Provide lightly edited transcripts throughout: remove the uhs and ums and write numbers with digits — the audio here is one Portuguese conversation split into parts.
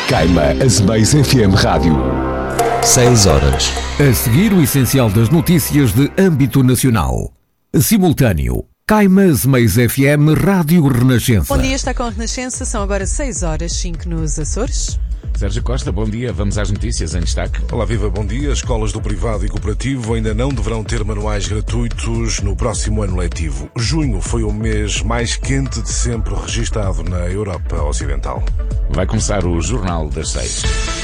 Caima Azemais FM Rádio. 6 horas. A seguir o essencial das notícias de âmbito nacional. Simultâneo. Caima Azemais FM Rádio Renascença. Bom dia, está com a Renascença. São agora 6 horas 5 nos Açores. Sérgio Costa, bom dia. Vamos às notícias em destaque. Olá, viva, bom dia. Escolas do privado e cooperativo ainda não deverão ter manuais gratuitos no próximo ano letivo. Junho foi o mês mais quente de sempre registado na Europa Ocidental. Vai começar o Jornal das 6.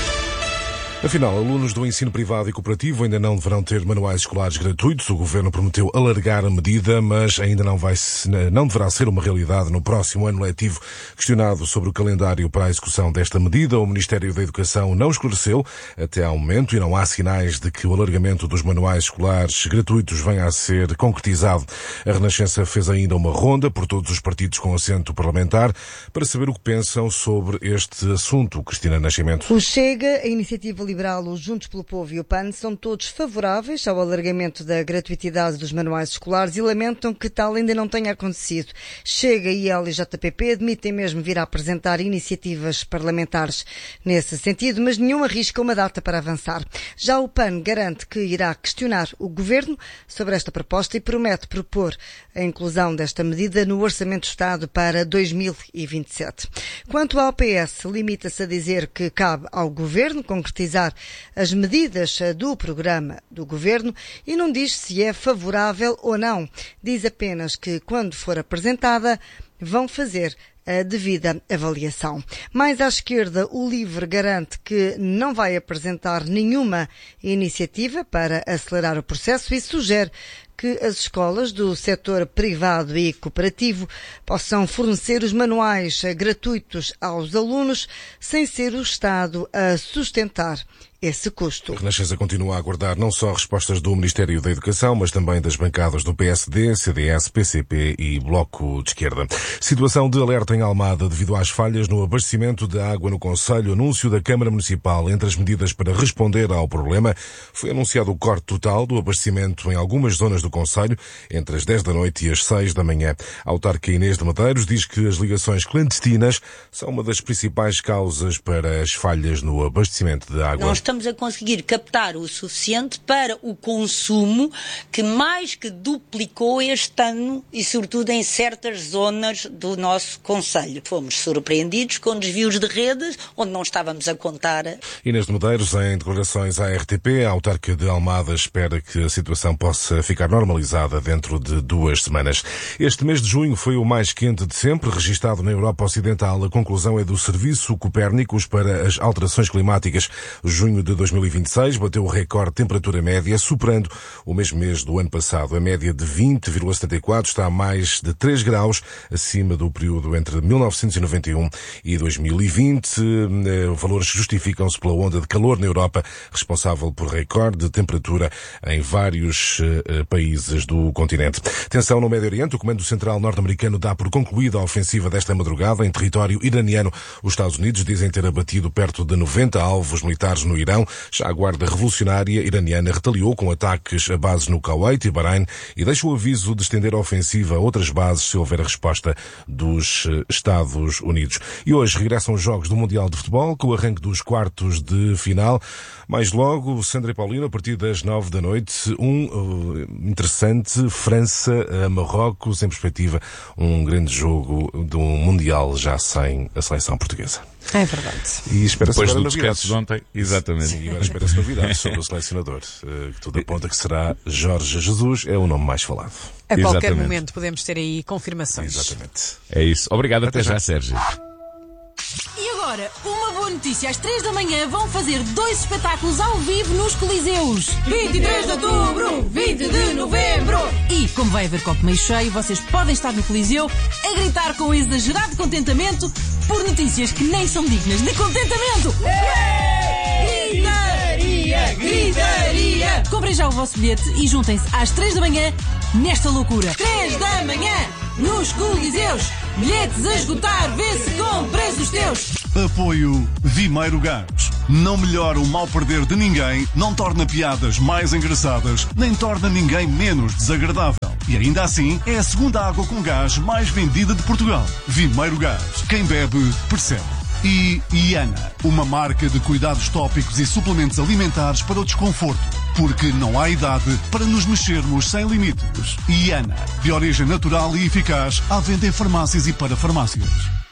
Afinal, alunos do ensino privado e cooperativo ainda não deverão ter manuais escolares gratuitos. O Governo prometeu alargar a medida, mas ainda não deverá ser uma realidade no próximo ano letivo. Questionado sobre o calendário para a execução desta medida, o Ministério da Educação não esclareceu até ao momento e não há sinais de que o alargamento dos manuais escolares gratuitos venha a ser concretizado. A Renascença fez ainda uma ronda por todos os partidos com assento parlamentar para saber o que pensam sobre este assunto. Cristina Nascimento. O Chega, a Iniciativa Liberal, o Juntos pelo Povo e o PAN são todos favoráveis ao alargamento da gratuitidade dos manuais escolares e lamentam que tal ainda não tenha acontecido. Chega e LJPP admitem mesmo vir a apresentar iniciativas parlamentares nesse sentido, mas nenhum arrisca uma data para avançar. Já o PAN garante que irá questionar o Governo sobre esta proposta e promete propor a inclusão desta medida no Orçamento do Estado para 2027. Quanto ao PS, limita-se a dizer que cabe ao Governo concretizar as medidas do programa do Governo e não diz se é favorável ou não. Diz apenas que, quando for apresentada, vão fazer a devida avaliação. Mais à esquerda, o LIVRE garante que não vai apresentar nenhuma iniciativa para acelerar o processo e sugere que as escolas do setor privado e cooperativo possam fornecer os manuais gratuitos aos alunos sem ser o Estado a sustentar esse custo. A Renascença continua a aguardar não só respostas do Ministério da Educação, mas também das bancadas do PSD, CDS, PCP e Bloco de Esquerda. Situação de alerta em Almada devido às falhas no abastecimento de água no concelho. Anúncio da Câmara Municipal. Entre as medidas para responder ao problema, foi anunciado o corte total do abastecimento em algumas zonas do concelho entre as 10 da noite e as 6 da manhã. A autarca Inês de Medeiros diz que as ligações clandestinas são uma das principais causas para as falhas no abastecimento de água. Nós estamos a conseguir captar o suficiente para o consumo que mais que duplicou este ano e sobretudo em certas zonas do nosso concelho. Fomos surpreendidos com desvios de redes onde não estávamos a contar. Inês de Medeiros, em declarações à RTP, a autarca de Almada espera que a situação possa ficar normalizada dentro de 2 semanas. Este mês de junho foi o mais quente de sempre, registado na Europa Ocidental. A conclusão é do Serviço Copérnicos para as Alterações Climáticas. Junho de 2026 bateu o recorde de temperatura média, superando o mesmo mês do ano passado. A média de 20,74 está a mais de 3 graus acima do período entre 1991 e 2020. Valores justificam-se pela onda de calor na Europa, responsável por recorde de temperatura em vários países do continente. Tensão no Médio Oriente. O Comando Central norte-americano dá por concluída a ofensiva desta madrugada em território iraniano. Os Estados Unidos dizem ter abatido perto de 90 alvos militares no Irão. Já a Guarda Revolucionária iraniana retaliou com ataques a bases no Kuwait e Bahrein e deixa o aviso de estender a ofensiva a outras bases se houver a resposta dos Estados Unidos. E hoje regressam os jogos do Mundial de Futebol com o arranque dos quartos de final. Mais logo, Sandra e Paulino, a partir das 9 da noite, um interessante França-Marrocos, em perspectiva, um grande jogo do Mundial já sem a seleção portuguesa. É verdade. E espera-se Depois agora do descanso de ontem, exatamente. Sim, agora espera-se novidades sobre o selecionador, que tudo aponta que será Jorge Jesus, é o nome mais falado. A qualquer Exatamente. momento podemos ter aí confirmações. Exatamente. É isso. Obrigado, até já, Sérgio. E agora, uma boa notícia. Às 3 da manhã vão fazer 2 espetáculos ao vivo nos Coliseus. 23 de outubro, 20 de novembro. E, como vai haver copo meio cheio, vocês podem estar no Coliseu a gritar com exagerado contentamento por notícias que nem são dignas de contentamento. Gritaria, gritaria. Comprem já o vosso bilhete e juntem-se às 3 da manhã nesta loucura. 3 da manhã, nos Coliseus. Bilhetes a esgotar, vê-se com preços teus. Apoio Vimeiro Gás. Não melhora o mal perder de ninguém, não torna piadas mais engraçadas, nem torna ninguém menos desagradável. E ainda assim, é a segunda água com gás mais vendida de Portugal. Vimeiro Gás. Quem bebe, percebe. E Iana, uma marca de cuidados tópicos e suplementos alimentares para o desconforto. Porque não há idade para nos mexermos sem limites. Iana, de origem natural e eficaz, à venda em farmácias e para farmácias.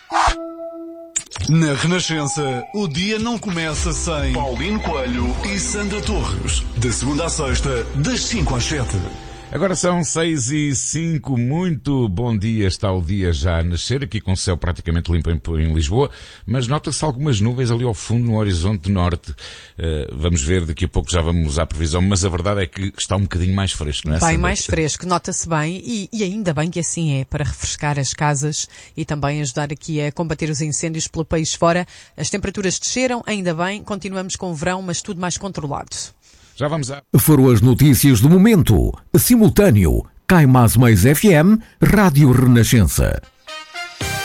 Na Renascença, o dia não começa sem Paulino Coelho e Sandra Torres. De segunda à sexta, das 5 às 7. Agora são 6h05, muito bom dia, está o dia já a nascer, aqui com o céu praticamente limpo em Lisboa, mas nota-se algumas nuvens ali ao fundo no horizonte norte. Vamos ver, daqui a pouco já vamos à previsão, mas a verdade é que está um bocadinho mais fresco, não é? Bem mais fresco, nota-se bem, e ainda bem que assim é, para refrescar as casas e também ajudar aqui a combater os incêndios pelo país fora. As temperaturas desceram, ainda bem, continuamos com o verão, mas tudo mais controlado. Já vamos a... Foram as notícias do momento. Simultâneo. Caimás Mais FM, Rádio Renascença.